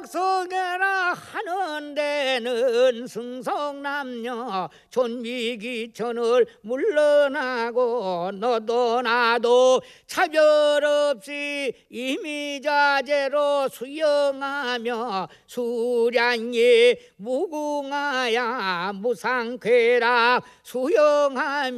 약속해라 하는 데는 승성남녀 존미기천을 물러나고 너도 나도 차별 없이 이미자재로 수영하며 수량이 무궁하야 무상쾌락 수영하며